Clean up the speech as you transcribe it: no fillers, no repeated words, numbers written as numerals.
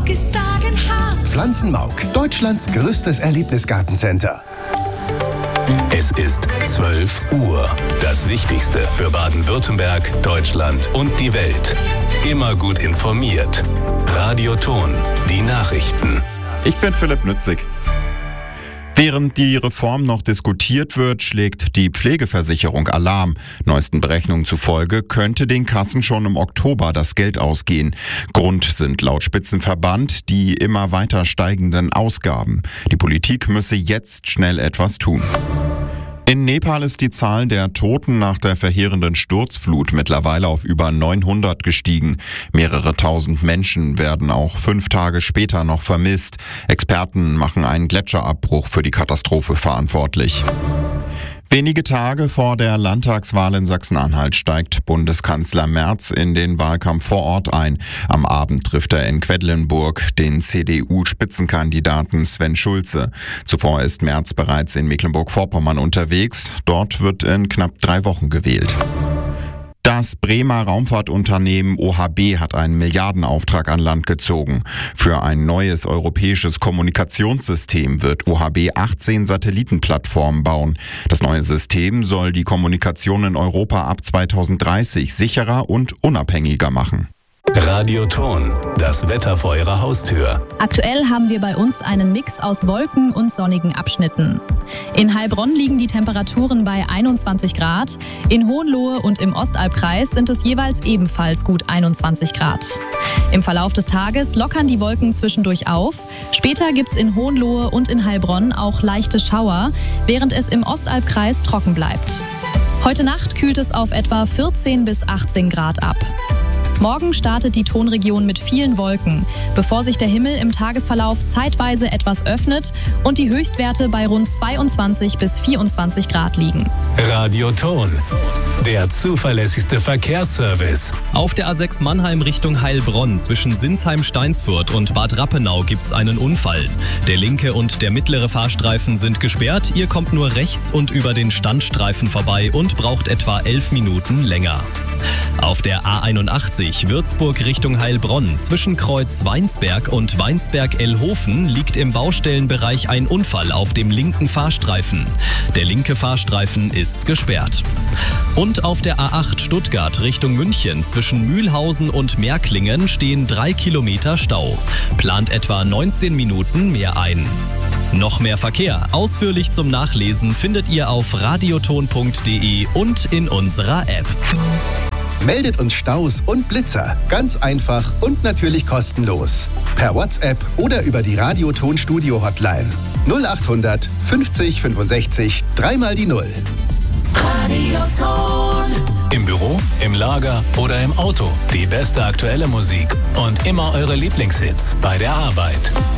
Mauk ist sagenhaft. Pflanzenmauk, Deutschlands größtes Erlebnisgartencenter. Es ist 12 Uhr. Das Wichtigste für Baden-Württemberg, Deutschland und die Welt. Immer gut informiert. Radio Ton, die Nachrichten. Ich bin Philipp Nützig. Während die Reform noch diskutiert wird, schlägt die Pflegeversicherung Alarm. Neuesten Berechnungen zufolge könnte den Kassen schon im Oktober das Geld ausgehen. Grund sind laut Spitzenverband die immer weiter steigenden Ausgaben. Die Politik müsse jetzt schnell etwas tun. In Nepal ist die Zahl der Toten nach der verheerenden Sturzflut mittlerweile auf über 900 gestiegen. Mehrere tausend Menschen werden auch 5 Tage später noch vermisst. Experten machen einen Gletscherabbruch für die Katastrophe verantwortlich. Wenige Tage vor der Landtagswahl in Sachsen-Anhalt steigt Bundeskanzler Merz in den Wahlkampf vor Ort ein. Am Abend trifft er in Quedlinburg den CDU-Spitzenkandidaten Sven Schulze. Zuvor ist Merz bereits in Mecklenburg-Vorpommern unterwegs. Dort wird in knapp 3 Wochen gewählt. Das Bremer Raumfahrtunternehmen OHB hat einen Milliardenauftrag an Land gezogen. Für ein neues europäisches Kommunikationssystem wird OHB 18 Satellitenplattformen bauen. Das neue System soll die Kommunikation in Europa ab 2030 sicherer und unabhängiger machen. Radio Ton, das Wetter vor Ihrer Haustür. Aktuell haben wir bei uns einen Mix aus Wolken und sonnigen Abschnitten. In Heilbronn liegen die Temperaturen bei 21 Grad. In Hohenlohe und im Ostalbkreis sind es jeweils ebenfalls gut 21 Grad. Im Verlauf des Tages lockern die Wolken zwischendurch auf. Später gibt's in Hohenlohe und in Heilbronn auch leichte Schauer, während es im Ostalbkreis trocken bleibt. Heute Nacht kühlt es auf etwa 14 bis 18 Grad ab. Morgen startet die Tonregion mit vielen Wolken, bevor sich der Himmel im Tagesverlauf zeitweise etwas öffnet und die Höchstwerte bei rund 22 bis 24 Grad liegen. Radio Ton, der zuverlässigste Verkehrsservice. Auf der A6 Mannheim Richtung Heilbronn zwischen Sinsheim-Steinsfurt und Bad Rappenau gibt's einen Unfall. Der linke und der mittlere Fahrstreifen sind gesperrt. Ihr kommt nur rechts und über den Standstreifen vorbei und braucht etwa 11 Minuten länger. Auf der A81 Würzburg Richtung Heilbronn zwischen Kreuz Weinsberg und Weinsberg-Ellhofen liegt im Baustellenbereich ein Unfall auf dem linken Fahrstreifen. Der linke Fahrstreifen ist gesperrt. Und auf der A8 Stuttgart Richtung München zwischen Mühlhausen und Märklingen stehen 3 Kilometer Stau. Plant etwa 19 Minuten mehr ein. Noch mehr Verkehr, ausführlich zum Nachlesen, findet ihr auf radioton.de und in unserer App. Meldet uns Staus und Blitzer. Ganz einfach und natürlich kostenlos. Per WhatsApp oder über die Radio-Ton-Studio-Hotline. 0800 50 65 3 mal die 0. Radio Ton. Im Büro, im Lager oder im Auto. Die beste aktuelle Musik und immer eure Lieblingshits bei der Arbeit.